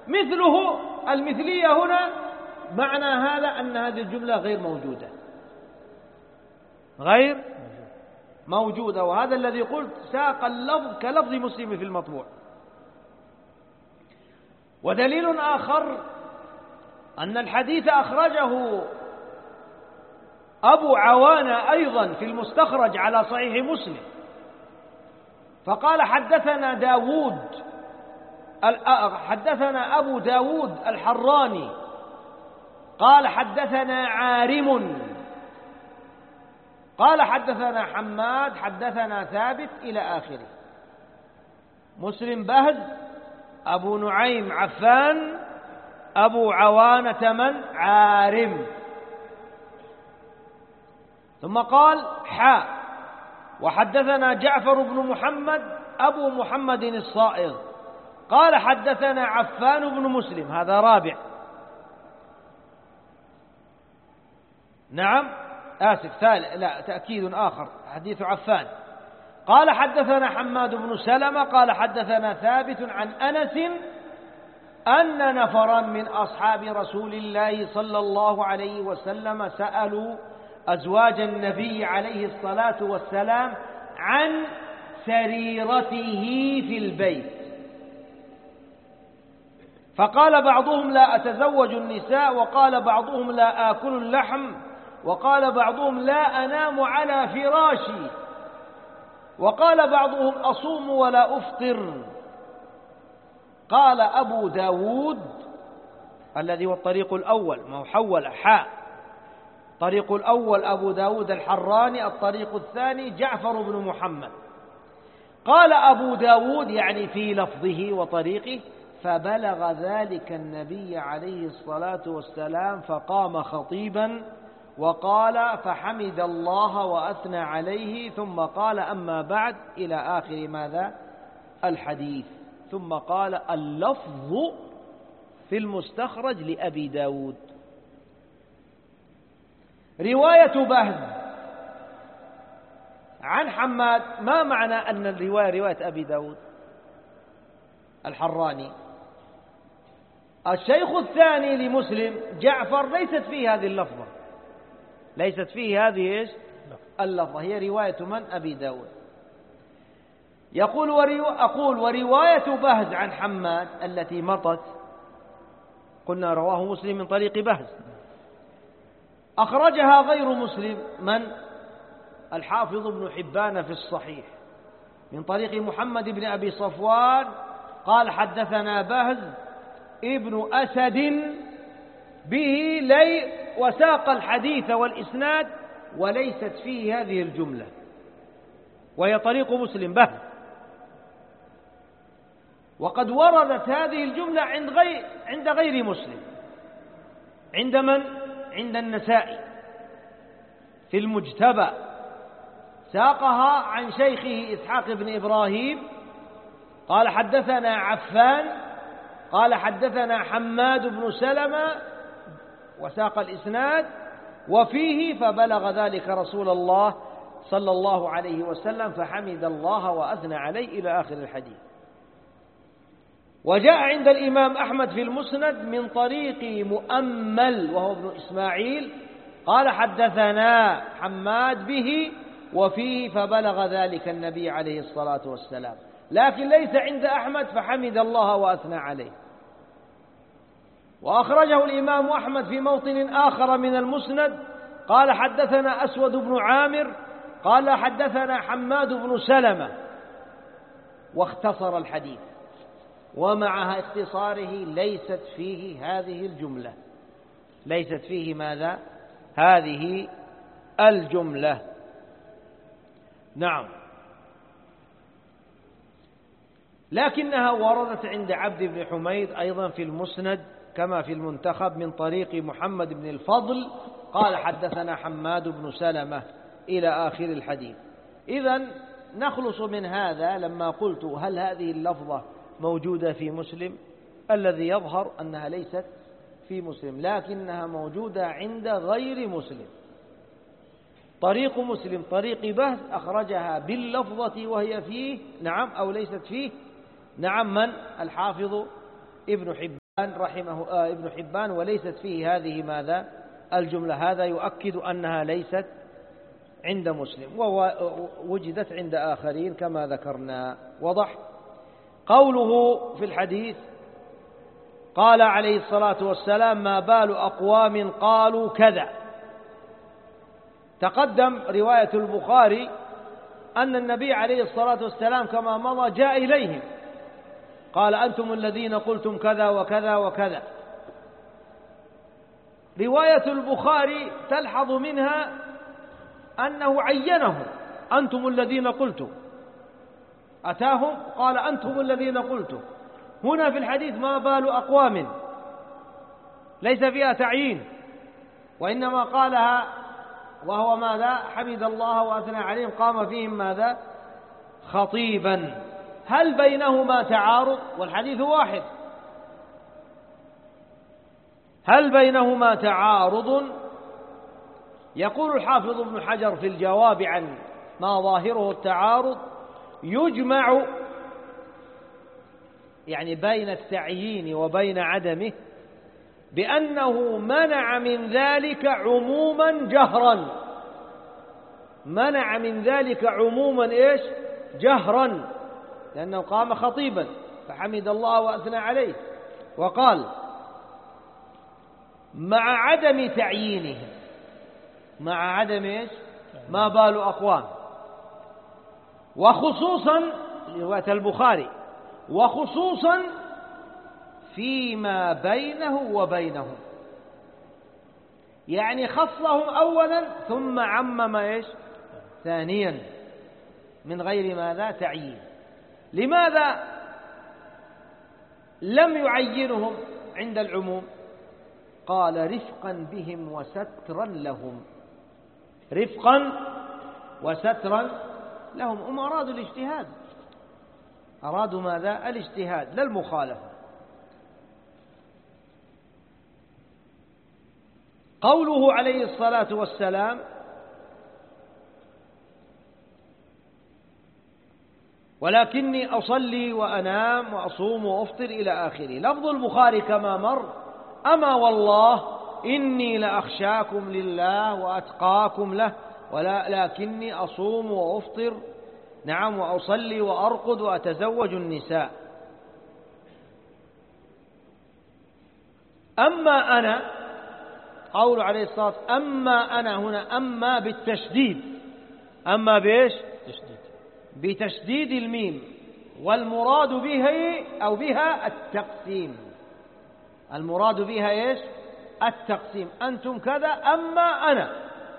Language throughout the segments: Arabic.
مثله المثلية هنا معنى هذا أن هذه الجملة غير موجودة، غير موجودة. وهذا الذي قلت ساق اللفظ كلفظ مسلم في المطبوع. ودليل آخر أن الحديث أخرجه أبو عوانة أيضا في المستخرج على صحيح مسلم، فقال حدثنا أبو داود الحراني قال حدثنا عارم قال حدثنا حماد حدثنا ثابت إلى آخره. مسلم بهز، أبو نعيم عفان، أبو عوانة من؟ عارم. ثم قال وحدثنا جعفر بن محمد أبو محمد الصائغ قال حدثنا عفان بن مسلم، هذا رابع. نعم تأكيد آخر، حديث عفان. قال حدثنا حماد بن سلمة قال حدثنا ثابت عن أنس أن نفرا من أصحاب رسول الله صلى الله عليه وسلم سألوا أزواج النبي عليه الصلاة والسلام عن سريرته في البيت، فقال بعضهم لا أتزوج النساء، وقال بعضهم لا آكل اللحم، وقال بعضهم لا أنام على فراشي، وقال بعضهم أصوم ولا أفطر. قال أبو داود الذي هو الطريق الأول، ما هو حول الطريق الأول أبو داود الحراني، الطريق الثاني جعفر بن محمد. قال أبو داود يعني في لفظه وطريقه: فبلغ ذلك النبي عليه الصلاة والسلام فقام خطيبا وقال فحمد الله وأثنى عليه، ثم قال أما بعد إلى آخر ماذا؟ الحديث. ثم قال اللفظ في المستخرج لأبي داود. رواية بهز عن حماد، ما معنى أن الرواية رواية أبي داود الحراني؟ الشيخ الثاني لمسلم جعفر ليست فيه هذه اللفظة، ليست فيه هذه إيش؟ اللفظة، هي رواية من؟ أبي داود. يقول ورواية بهز عن حماد التي مضت قلنا رواه مسلم من طريق بهز، أخرجها غير مسلم من؟ الحافظ ابن حبان في الصحيح من طريق محمد بن أبي صفوان قال حدثنا بهز ابن أسد به وساق الحديث والإسناد وليست فيه هذه الجملة، وهي طريق مسلم بهز. وقد وردت هذه الجملة عند غير مسلم. عند من؟ عند النسائي في المجتبى، ساقها عن شيخه إسحاق بن إبراهيم قال حدثنا عفان قال حدثنا حماد بن سلمة، وساق الإسناد وفيه فبلغ ذلك رسول الله صلى الله عليه وسلم فحمد الله وأثنى عليه إلى آخر الحديث. وجاء عند الإمام أحمد في المسند من طريق مؤمل وهو ابن إسماعيل قال حدثنا حماد به وفيه فبلغ ذلك النبي عليه الصلاة والسلام، لكن ليس عند أحمد فحمد الله وأثنى عليه. وأخرجه الإمام أحمد في موطن آخر من المسند قال حدثنا أسود بن عامر قال حدثنا حماد بن سلمة، واختصر الحديث، ومع اختصاره ليست فيه هذه الجملة، ليست فيه ماذا؟ هذه الجملة. نعم، لكنها وردت عند عبد بن حميد أيضا في المسند كما في المنتخب من طريق محمد بن الفضل قال حدثنا حماد بن سلمة إلى آخر الحديث. إذن نخلص من هذا لما قلت هل هذه اللفظة موجودة في مسلم؟ الذي يظهر أنها ليست في مسلم، لكنها موجودة عند غير مسلم. طريق مسلم طريق بهز أخرجها باللفظة وهي فيه، نعم، أو ليست فيه، نعم، من؟ الحافظ ابن حبان. ابن حبان وليست فيه هذه ماذا الجملة. هذا يؤكد أنها ليست عند مسلم ووجدت عند آخرين كما ذكرنا. وضح قوله في الحديث قال عليه الصلاة والسلام ما بال أقوام قالوا كذا. تقدم رواية البخاري أن النبي عليه الصلاة والسلام كما مضى جاء إليهم قال أنتم الذين قلتم كذا وكذا وكذا. رواية البخاري تلحظ منها أنه عينهم أنتم الذين قلتم، أتاهم قال أنتم الذين قلتم. هنا في الحديث ما بال أقوام ليس فيها تعيين، وإنما قالها وهو ماذا حمد الله وأثنى عليهم قام فيهم ماذا خطيبا. هل بينهما تعارض؟ والحديث واحد. هل بينهما تعارض؟ يقول الحافظ ابن حجر في الجواب عن ما ظاهره التعارض يجمع يعني بين التعيين وبين عدمه بأنه منع من ذلك عموما جهرا. منع من ذلك عموما إيش جهرا، لأنه قام خطيبا فحمد الله وأثنى عليه وقال مع عدم تعيينه، مع عدم إيش ما بال أقوام، وخصوصا رواية البخاري وخصوصا فيما بينه وبينهم، يعني خصهم أولا ثم عمم إيش ثانيا من غير ماذا تعيين. لماذا لم يعينهم عند العموم؟ قال رفقا بهم وسترا لهم، رفقا وسترا لهم. هم أرادوا الاجتهاد، أرادوا ماذا الاجتهاد لا المخالفة. قوله عليه الصلاة والسلام ولكني أصلي وأنام وأصوم وأفطر إلى آخره. لفظ البخاري كما مر أما والله إني لأخشاكم لله وأتقاكم له ولكني أصوم وأفطر نعم وأصلي وأرقد وأتزوج النساء. أما أنا قول عليه الصلاة والسلام أما أنا هنا أما بالتشديد، أما بإيش بتشديد الميم، والمراد به أو بها التقسيم. المراد بها إيش التقسيم. أنتم كذا أما أنا.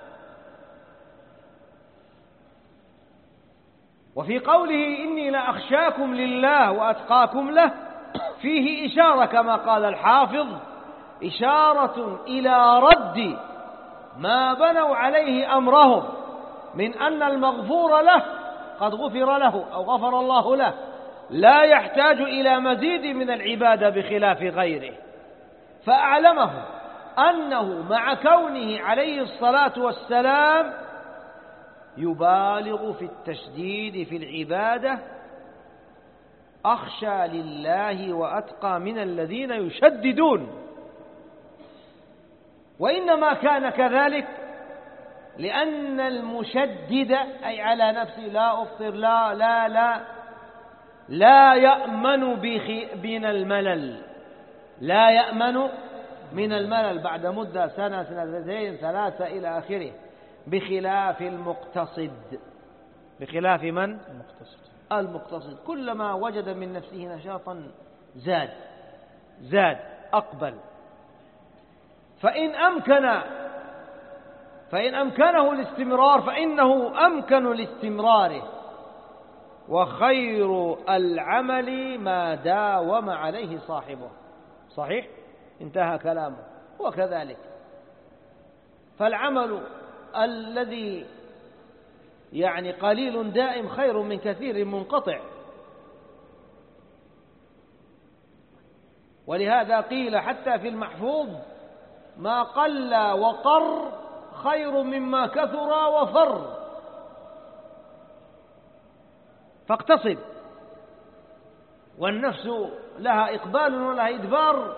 وفي قوله إني لأخشاكم لله وأتقاكم له فيه إشارة كما قال الحافظ، إشارة إلى رد ما بنوا عليه أمرهم من أن المغفور له قد غفر له أو غفر الله له، لا يحتاج إلى مزيد من العبادة بخلاف غيره. فأعلمه أنه مع كونه عليه الصلاة والسلام يبالغ في التشديد في العبادة أخشى لله وأتقى من الذين يشددون. وإنما كان كذلك لأن المشدد أي على نفسه لا أفطر لا لا لا لا يأمن من الملل، لا يأمن من الملل بعد مدة سنة سنتين ثلاثة إلى آخره، بخلاف المقتصد. بخلاف من؟ المقتصد كلما وجد من نفسه نشاطا زاد أقبل. فإن أمكنه الاستمرار فإنه أمكن لاستمراره، وخير العمل ما داوم عليه صاحبه. صحيح؟ انتهى كلامه. وكذلك فالعمل الذي يعني قليل دائم خير من كثير منقطع. ولهذا قيل حتى في المحفوظ ما قل وقر خير مما كثر وفر. فاقتصد، والنفس لها إقبال ولها إدبار.